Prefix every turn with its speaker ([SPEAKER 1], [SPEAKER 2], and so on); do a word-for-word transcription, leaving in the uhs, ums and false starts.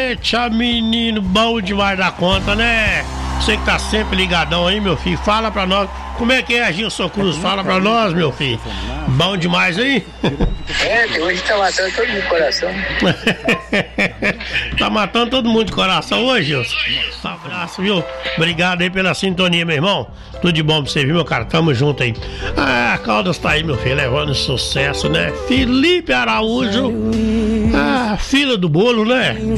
[SPEAKER 1] Eita, menino, bom demais da conta, né? Você que tá sempre ligadão aí, meu filho, fala pra nós. Como é que é, Gilson Cruz? Fala pra nós, meu filho. Bom demais aí?
[SPEAKER 2] É, que hoje tá matando todo mundo de coração.
[SPEAKER 1] Tá matando todo mundo de coração hoje, Gilson? Um abraço, viu? Obrigado aí pela sintonia, meu irmão. Tudo de bom pra você, viu, meu cara? Tamo junto aí. Ah, a Caldas tá aí, meu filho, levando sucesso, né? Felipe Araújo. Ah, fila do bolo, né?